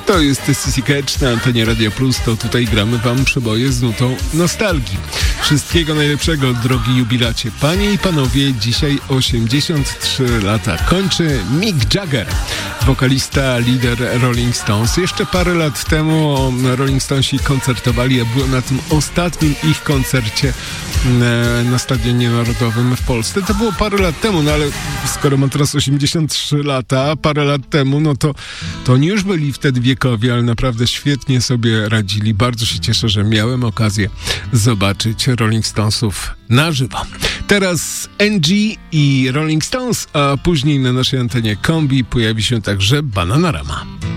To jest CC Catch na antenie Radio Plus, to tutaj gramy wam przeboje z nutą nostalgii. Wszystkiego najlepszego, drogi jubilacie. Panie i panowie, dzisiaj 83 lata kończy Mick Jagger, wokalista, lider Rolling Stones. Jeszcze parę lat temu Rolling Stonesi koncertowali, ja byłem na tym ostatnim ich koncercie na Stadionie Narodowym w Polsce. To było parę lat temu, no ale skoro mam teraz 83 lata, parę lat temu, no to oni już byli wtedy wiekowi, ale naprawdę świetnie sobie radzili. Bardzo się cieszę, że miałem okazję zobaczyć Rolling Stonesów na żywo. Teraz NG i Rolling Stones, a później na naszej antenie Kombi pojawi się także Bananarama.